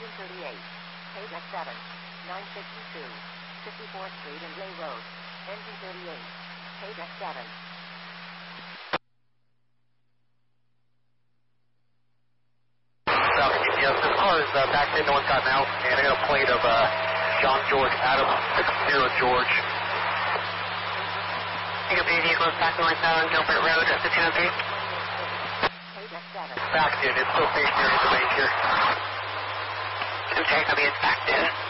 1938. KDEC 7, 962, 54th Street and Lay Road. Engine 38. KDEC 7. Yes, this car is back in northbound now, and I got a plate of John George Adams, 60 George. Pick up your vehicles back northbound Gilbert Road at the 203. Backed in, it's still stationary in the range here. Okay, copy, it's backed in.